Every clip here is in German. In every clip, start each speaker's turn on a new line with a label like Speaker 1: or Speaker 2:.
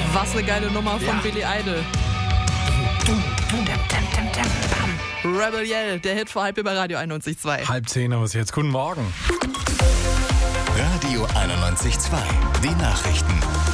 Speaker 1: Was eine geile Nummer von Billy Idol. Rebel Yell, der Hit vor halb bei Radio 91.2.
Speaker 2: 9:30 ist jetzt. Guten Morgen.
Speaker 3: Radio 91.2, die Nachrichten.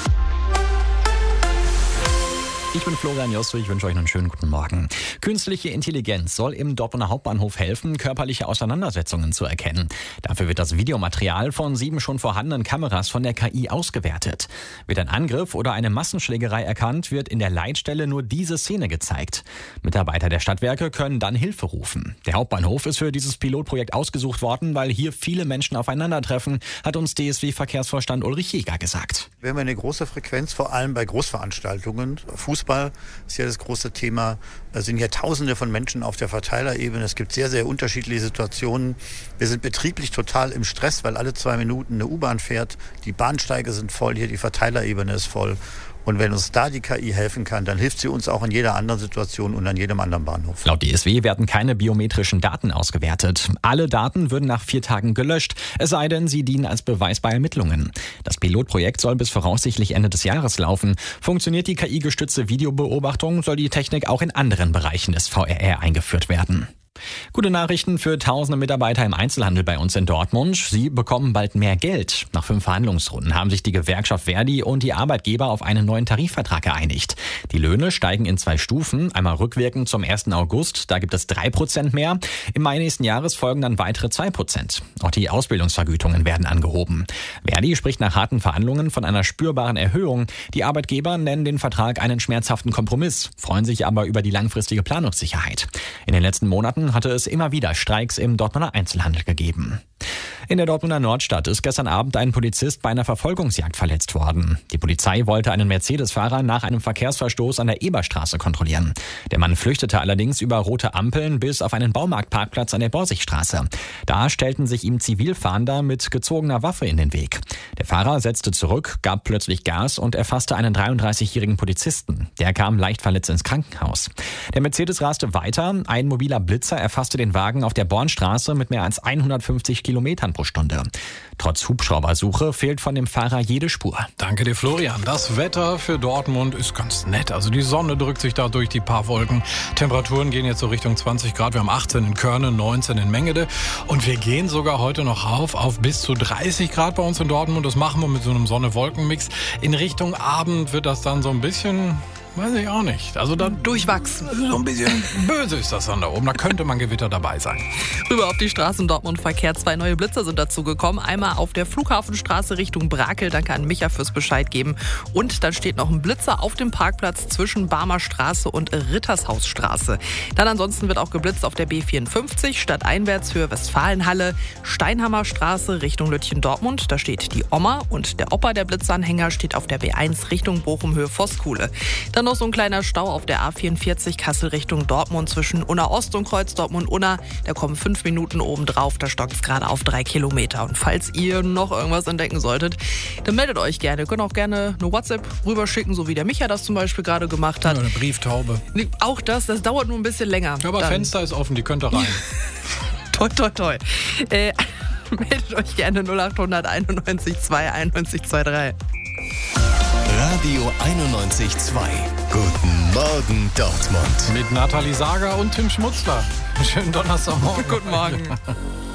Speaker 4: Ich bin Florian Josto, ich wünsche euch einen schönen guten Morgen. Künstliche Intelligenz soll im Dortmunder Hauptbahnhof helfen, körperliche Auseinandersetzungen zu erkennen. Dafür wird das Videomaterial von 7 schon vorhandenen Kameras von der KI ausgewertet. Wird ein Angriff oder eine Massenschlägerei erkannt, wird in der Leitstelle nur diese Szene gezeigt. Mitarbeiter der Stadtwerke können dann Hilfe rufen. Der Hauptbahnhof ist für dieses Pilotprojekt ausgesucht worden, weil hier viele Menschen aufeinandertreffen, hat uns DSW-Verkehrsvorstand Ulrich Jäger gesagt.
Speaker 5: Wir haben eine große Frequenz, vor allem bei Großveranstaltungen. Fußball ist ja das große Thema. Da sind ja Tausende von Menschen auf der Verteilerebene. Es gibt sehr, sehr unterschiedliche Situationen. Wir sind betrieblich total im Stress, weil alle 2 Minuten eine U-Bahn fährt. Die Bahnsteige sind voll, hier die Verteilerebene ist voll. Und wenn uns da die KI helfen kann, dann hilft sie uns auch in jeder anderen Situation und an jedem anderen Bahnhof.
Speaker 4: Laut DSW werden keine biometrischen Daten ausgewertet. Alle Daten würden nach 4 Tagen gelöscht, es sei denn, sie dienen als Beweis bei Ermittlungen. Das Pilotprojekt soll bis voraussichtlich Ende des Jahres laufen. Funktioniert die KI-gestützte Videobeobachtung, soll die Technik auch in anderen Bereichen des VRR eingeführt werden. Gute Nachrichten für tausende Mitarbeiter im Einzelhandel bei uns in Dortmund. Sie bekommen bald mehr Geld. Nach 5 Verhandlungsrunden haben sich die Gewerkschaft Verdi und die Arbeitgeber auf einen neuen Tarifvertrag geeinigt. Die Löhne steigen in 2 Stufen. Einmal rückwirkend zum 1. August, da gibt es 3% mehr. Im Mai nächsten Jahres folgen dann weitere 2%. Auch die Ausbildungsvergütungen werden angehoben. Verdi spricht nach harten Verhandlungen von einer spürbaren Erhöhung. Die Arbeitgeber nennen den Vertrag einen schmerzhaften Kompromiss, freuen sich aber über die langfristige Planungssicherheit. In den letzten Monaten hatte es immer wieder Streiks im Dortmunder Einzelhandel gegeben. In der Dortmunder Nordstadt ist gestern Abend ein Polizist bei einer Verfolgungsjagd verletzt worden. Die Polizei wollte einen Mercedes-Fahrer nach einem Verkehrsverstoß an der Eberstraße kontrollieren. Der Mann flüchtete allerdings über rote Ampeln bis auf einen Baumarktparkplatz an der Borsigstraße. Da stellten sich ihm Zivilfahnder mit gezogener Waffe in den Weg. Der Fahrer setzte zurück, gab plötzlich Gas und erfasste einen 33-jährigen Polizisten. Der kam leicht verletzt ins Krankenhaus. Der Mercedes raste weiter. Ein mobiler Blitzer erfasste den Wagen auf der Bornstraße mit mehr als 150 Kilometern pro Stunde. Trotz Hubschraubersuche fehlt von dem Fahrer jede Spur.
Speaker 2: Danke dir, Florian. Das Wetter für Dortmund ist ganz nett. Also die Sonne drückt sich da durch die paar Wolken. Temperaturen gehen jetzt so Richtung 20 Grad. Wir haben 18 in Körne, 19 in Mengede. Und wir gehen sogar heute noch auf bis zu 30 Grad bei uns in Dortmund. Das machen wir mit so einem Sonne-Wolken-Mix. In Richtung Abend wird das dann so ein bisschen... Weiß ich auch nicht. Also da
Speaker 1: Durchwachsen.
Speaker 2: So ein bisschen böse ist das dann da oben. Da könnte man Gewitter dabei sein.
Speaker 1: Rüber auf die Straßen Dortmund-Verkehr. 2 neue Blitzer sind dazugekommen. Einmal auf der Flughafenstraße Richtung Brakel. Danke an Micha fürs Bescheid geben. Und dann steht noch ein Blitzer auf dem Parkplatz zwischen Barmer Straße und Rittershausstraße. Dann ansonsten wird auch geblitzt auf der B54 stadteinwärts Höhe Westfalenhalle. Steinhammer Straße Richtung Lütchen-Dortmund. Da steht die Oma und der Opa der Blitzanhänger steht auf der B1 Richtung Bochum Höhe Voskuhle. Dann noch so ein kleiner Stau auf der A44 Kassel Richtung Dortmund zwischen Unna Ost und Kreuz Dortmund-Unna. Da kommen 5 Minuten oben drauf, da stockt es gerade auf 3 Kilometer. Und falls ihr noch irgendwas entdecken solltet, dann meldet euch gerne. Ihr könnt auch gerne eine WhatsApp rüberschicken, so wie der Micha das zum Beispiel gerade gemacht hat.
Speaker 2: Ja, eine Brieftaube.
Speaker 1: Auch das dauert nur ein bisschen länger.
Speaker 2: Ja, aber
Speaker 1: dann.
Speaker 2: Fenster ist offen, die könnt ihr rein.
Speaker 1: Toi, toi, toi. Meldet euch gerne 0800 91 2 91 23.
Speaker 3: Radio 91.2. Guten Morgen, Dortmund.
Speaker 2: Mit Nathalie Sager und Tim Schmutzler. Schönen Donnerstagmorgen.
Speaker 1: Guten Morgen.